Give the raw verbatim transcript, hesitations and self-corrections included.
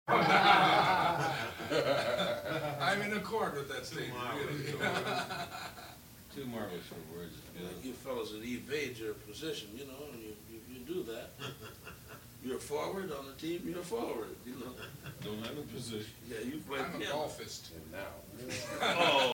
I'm in accord with that statement, really. Too marvelous for words. You know, you fellas that evade your position, you know, and you, you, you do that. You're a forward on the team, you're a forward, you know. Don't have a position. Yeah, you play. I'm a yeah. golfist. And now. Oh.